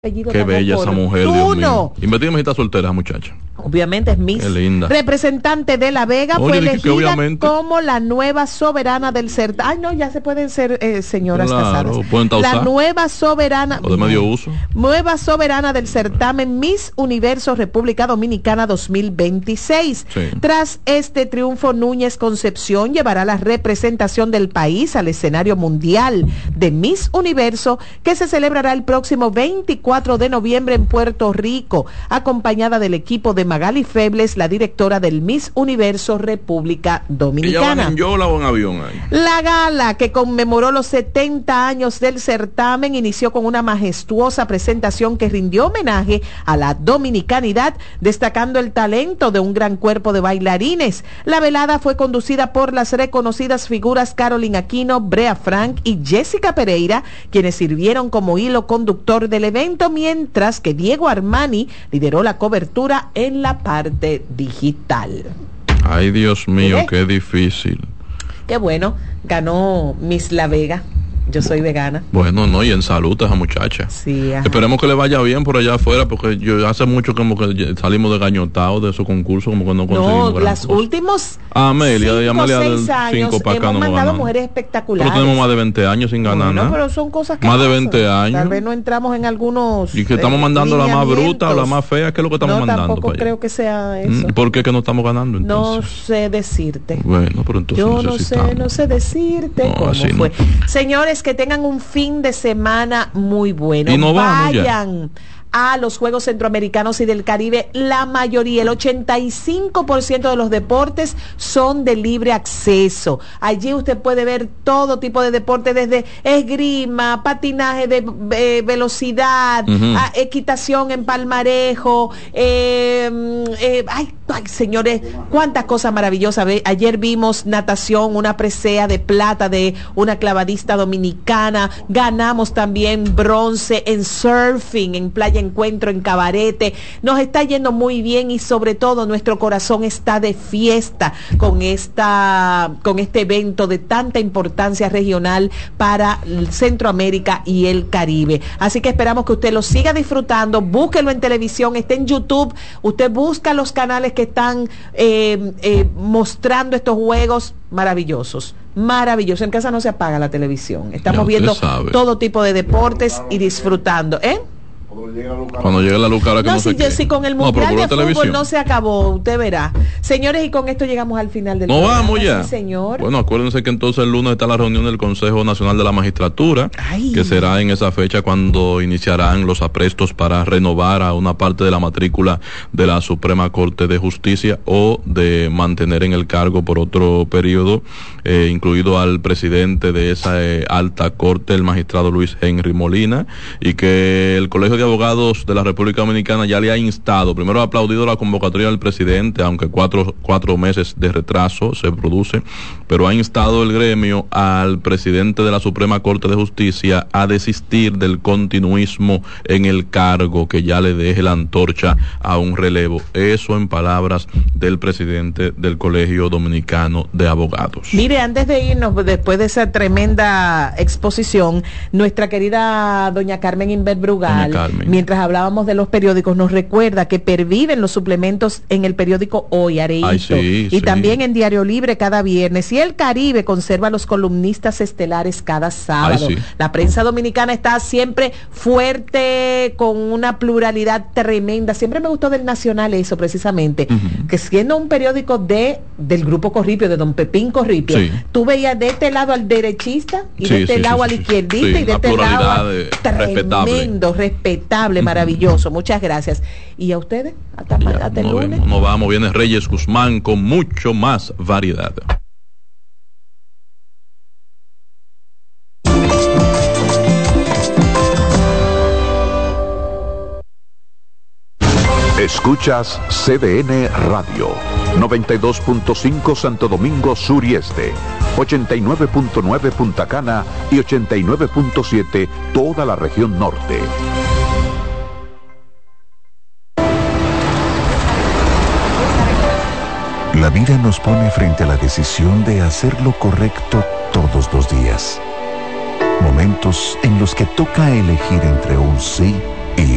apellido Qué bella esa mujer, Dios mío. Y metida está soltera, muchacha. Obviamente es Miss. Qué linda. Representante de La Vega, Oye, fue dije elegida como la nueva soberana del certamen. Ay, no, ya se pueden ser señoras casadas. La nueva soberana. O de medio uso. Nueva soberana del certamen Miss Universo República Dominicana 2026. Sí. Tras este triunfo, Núñez Concepción llevará la representación del país al escenario mundial de Miss Universo, que se celebrará el próximo 24 de noviembre en Puerto Rico, acompañada del equipo de Magali Febles, la directora del Miss Universo República Dominicana. ¿Ella va en yola o en avión ahí? La gala, que conmemoró los 70 años del certamen, inició con una majestuosa presentación que rindió homenaje a la dominicanidad, destacando el talento de un gran cuerpo de bailarines. La velada fue conducida por las reconocidas figuras Carolyn Aquino, Brea Frank y Jessica Pereira, quienes sirvieron como hilo conductor del evento, mientras que Diego Armani lideró la cobertura en la parte digital. Ay, Dios mío, qué difícil. Qué bueno, ganó Miss La Vega. Yo soy vegana. Bueno, no, y en salud esa muchacha. Sí, ajá. Esperemos que le vaya bien por allá afuera, porque yo hace mucho como que salimos de gañotados de esos concursos, como que no conseguimos. No, las últimos Amelia 6 años hemos mandado mujeres espectaculares. Pero tenemos más de 20 años sin ganar nada. No, pero son cosas que más de 20 años. Tal vez no entramos en algunos. Y que estamos mandando la más bruta o la más fea, ¿qué es lo que estamos mandando? No, tampoco creo que sea eso. ¿Por qué que no estamos ganando entonces? No sé decirte. Bueno, pero entonces yo no sé decirte cómo fue. No. Señores, que tengan un fin de semana muy bueno. Y no vayan a los Juegos Centroamericanos y del Caribe. La mayoría, el 85% de los deportes son de libre acceso. Allí usted puede ver todo tipo de deporte, desde esgrima, patinaje de velocidad, equitación en palmarejo, ay, señores, cuántas cosas maravillosas. Ayer vimos natación, una presea de plata de una clavadista dominicana. Ganamos también bronce en surfing, en playa Encuentro, en Cabarete. Nos está yendo muy bien y sobre todo nuestro corazón está de fiesta con este evento de tanta importancia regional para Centroamérica y el Caribe. Así que esperamos que usted lo siga disfrutando. Búsquelo en televisión, está en YouTube. Usted busca los canales que están mostrando estos juegos maravillosos. Maravilloso. En casa no se apaga la televisión. Estamos viendo todo tipo de deportes y disfrutando. Cuando llegue la luz, ahora que no sé si con el mundial de fútbol no se acabó, usted verá. Señores, y con esto llegamos al final del programa. No vamos ya. Sí, señor. Bueno, acuérdense que entonces el lunes está la reunión del Consejo Nacional de la Magistratura, que será en esa fecha cuando iniciarán los aprestos para renovar a una parte de la matrícula de la Suprema Corte de Justicia o de mantener en el cargo por otro periodo, incluido al presidente de esa alta corte, el magistrado Luis Henry Molina, y que el Colegio de Abogados de la República Dominicana ya le ha instado, primero ha aplaudido la convocatoria del presidente, aunque cuatro meses de retraso se produce, pero ha instado el gremio al presidente de la Suprema Corte de Justicia a desistir del continuismo en el cargo, que ya le deje la antorcha a un relevo. Eso en palabras del presidente del Colegio Dominicano de Abogados. Mire, antes de irnos, después de esa tremenda exposición, nuestra querida doña Carmen Inver Brugal, mientras hablábamos de los periódicos, nos recuerda que perviven los suplementos en el periódico Hoy, Areíto, y también en Diario Libre cada viernes, y El Caribe conserva los columnistas estelares cada sábado. La prensa dominicana está siempre fuerte, con una pluralidad tremenda. Siempre me gustó del Nacional eso, precisamente, que siendo un periódico del Grupo Corripio, de don Pepín Corripio, tú veías de este lado al derechista y de este lado al izquierdista, y de este lado al tremendo, respetable, maravilloso. Muchas gracias. ¿Y a ustedes? Hasta el lunes. No vamos, viene Reyes Guzmán con mucho más variedad. Escuchas CDN Radio, 92.5 Santo Domingo Sur y Este, 89.9 Punta Cana y 89.7 toda la región norte. La vida nos pone frente a la decisión de hacer lo correcto todos los días. Momentos en los que toca elegir entre un sí